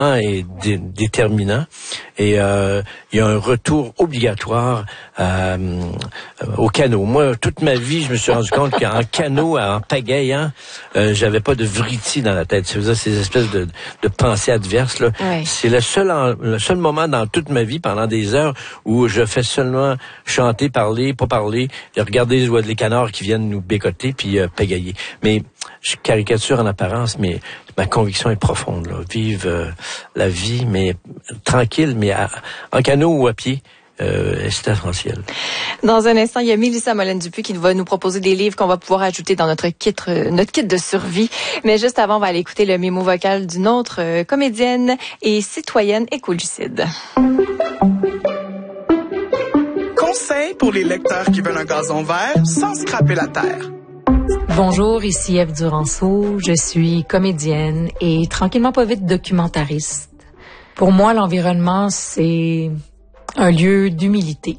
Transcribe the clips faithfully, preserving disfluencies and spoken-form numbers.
est dé- déterminant et euh, il y a un retour obligatoire euh, au canot. Moi, toute ma vie, je me suis rendu compte qu'en canot, en pagaille, hein, euh, j'avais pas de vritti dans la tête. C'est ça, ces espèces de, de pensées adverses là. Oui. C'est le seul, en, le seul moment dans toute ma vie, pendant des heures, où je fais seulement chanter, parler, pas parler, et regarder les oies les canards qui viennent nous bécoter puis euh, pagailler. Mais je caricature en apparence, mais ma conviction est profonde. Là. Vivre euh, la vie, mais tranquille, mais à, en canot ou à pied, euh, c'est essentiel. Dans un instant, il y a Mélissa Molène-Dupuis qui va nous proposer des livres qu'on va pouvoir ajouter dans notre kit, notre kit de survie. Mais juste avant, on va aller écouter le mémo vocal d'une autre euh, comédienne et citoyenne écolucide. Conseil pour les lecteurs qui veulent un gazon vert sans scraper la terre. Bonjour, ici Ève Duranceau. Je suis comédienne et tranquillement pas vite documentariste. Pour moi, l'environnement, c'est un lieu d'humilité.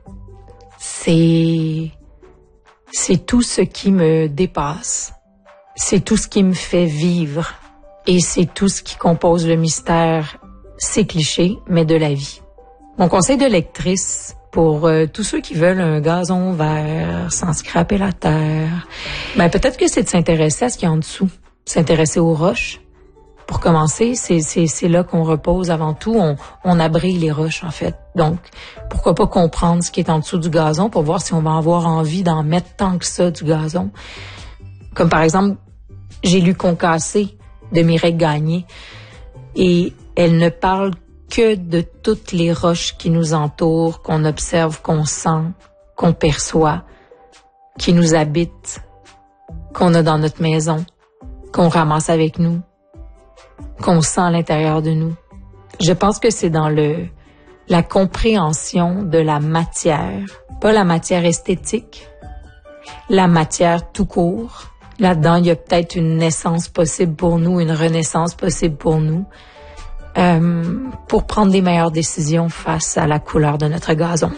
C'est, c'est tout ce qui me dépasse. C'est tout ce qui me fait vivre. Et c'est tout ce qui compose le mystère, c'est cliché, mais de la vie. Mon conseil de lectrice, pour euh, tous ceux qui veulent un gazon vert sans scraper la terre, ben peut-être que c'est de s'intéresser à ce qu'il y a en dessous, s'intéresser aux roches. Pour commencer, c'est c'est c'est là qu'on repose avant tout, on on abrille les roches en fait. Donc pourquoi pas comprendre ce qui est en dessous du gazon pour voir si on va avoir envie d'en mettre tant que ça du gazon. Comme par exemple, j'ai lu Concassé de Mireille Gagné et elle ne parle que de toutes les roches qui nous entourent, qu'on observe, qu'on sent, qu'on perçoit, qui nous habitent, qu'on a dans notre maison, qu'on ramasse avec nous, qu'on sent à l'intérieur de nous. Je pense que c'est dans le la compréhension de la matière, pas la matière esthétique, la matière tout court. Là-dedans, il y a peut-être une naissance possible pour nous, une renaissance possible pour nous. Euh, pour prendre des meilleures décisions face à la couleur de notre gazon.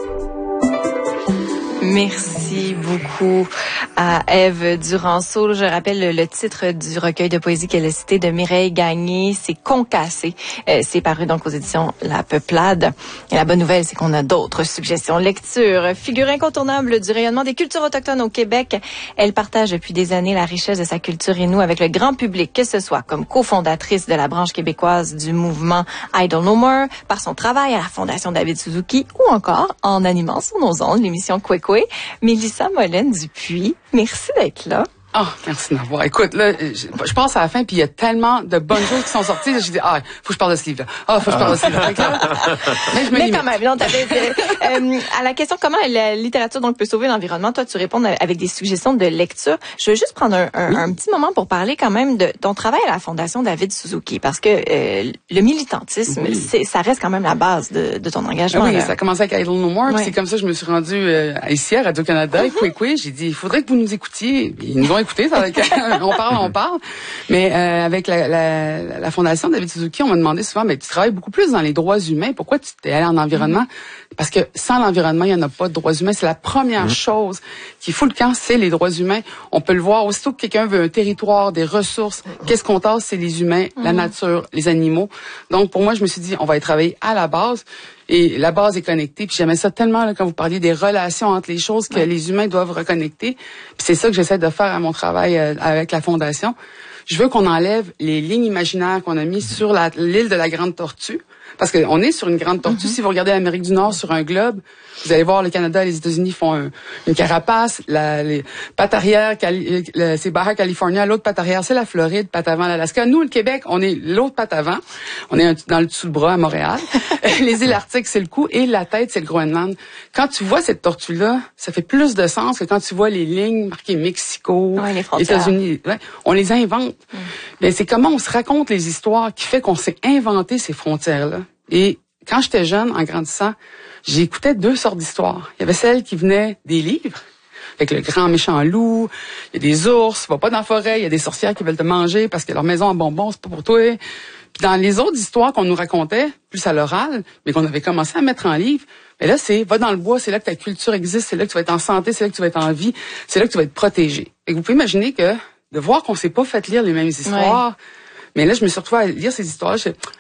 Merci beaucoup à Ève Duranceau. Je rappelle le, le titre du recueil de poésie qu'elle a cité de Mireille Gagné, c'est Concassé. Euh, c'est paru donc aux éditions La Peuplade. Et la bonne nouvelle, c'est qu'on a d'autres suggestions lecture. Figure incontournable du rayonnement des cultures autochtones au Québec, elle partage depuis des années la richesse de sa culture et nous avec le grand public, que ce soit comme cofondatrice de la branche québécoise du mouvement Idle No More, par son travail à la Fondation David Suzuki ou encore en animant sur nos ondes l'émission Kwekwe. Mélissa Molène-Dupuis, merci d'être là. Oh, merci de m'avoir. Écoute, là, je, je passe à la fin, puis il y a tellement de bonnes choses qui sont sorties. Là, j'ai dit, ah, faut que je parle de ce livre-là. Ah, faut que je parle de ce livre-là. Mais, je me Mais limite. quand même, non, t'avais, euh, à la question comment la littérature donc peut sauver l'environnement, toi, tu réponds avec des suggestions de lecture. Je veux juste prendre un, un, oui. un petit moment pour parler quand même de ton travail à la Fondation David Suzuki, parce que euh, le militantisme, oui. c'est, ça reste quand même la base de, de ton engagement. Oui, là. ça a commencé avec Idle No More, oui. puis c'est comme ça que je me suis rendue euh, ici à Radio-Canada, uh-huh. Kwekwe. J'ai dit, il faudrait que vous nous écoutiez. Ils nous ont écoutés, ça, avec, on parle, on parle. Mais euh, avec la, la, la Fondation David Suzuki, on m'a demandé souvent, mais tu travailles beaucoup plus dans les droits humains. Pourquoi tu t'es allé en environnement? Mm-hmm. Parce que sans l'environnement, il n'y en a pas de droits humains. C'est la première mm-hmm. chose qui fout le camp, c'est les droits humains. On peut le voir, aussitôt que quelqu'un veut un territoire, des ressources, mm-hmm. qu'est-ce qu'on tasse? C'est les humains, mm-hmm. la nature, les animaux. Donc, pour moi, je me suis dit, on va y travailler à la base. Et la base est connectée. Puis j'aimais ça tellement là, quand vous parliez des relations entre les choses que ouais. les humains doivent reconnecter. Puis c'est ça que j'essaie de faire à mon travail euh, avec la Fondation. Je veux qu'on enlève les lignes imaginaires qu'on a mises sur la, l'île de la Grande Tortue. Parce qu'on est sur une grande tortue. Mm-hmm. Si vous regardez l'Amérique du Nord sur un globe, vous allez voir le Canada et les États-Unis font un, une carapace. La, les pattes arrière, Cali, le, c'est Baja California. L'autre patte arrière, c'est la Floride, patte avant l'Alaska. Nous, le Québec, on est l'autre patte avant. On est un, dans le dessous de bras à Montréal. Les îles Arctiques, c'est le cou. Et la tête, c'est le Groenland. Quand tu vois cette tortue-là, ça fait plus de sens que quand tu vois les lignes marquées Mexico, ouais, les États-Unis. Ouais, on les invente. Mm. Mais c'est comment on se raconte les histoires qui fait qu'on s'est inventé ces frontières-là. Et quand j'étais jeune, en grandissant, j'écoutais deux sortes d'histoires. Il y avait celles qui venaient des livres, avec le grand méchant loup, il y a des ours, va pas dans la forêt, il y a des sorcières qui veulent te manger parce que leur maison en bonbons, c'est pas pour toi. Puis dans les autres histoires qu'on nous racontait, plus à l'oral, mais qu'on avait commencé à mettre en livre, mais là, c'est va dans le bois, c'est là que ta culture existe, c'est là que tu vas être en santé, c'est là que tu vas être en vie, c'est là que tu vas être protégé. Et vous pouvez imaginer que de voir qu'on s'est pas fait lire les mêmes histoires, ouais. mais là, je me suis retrouvée à lire ces histoires-là, je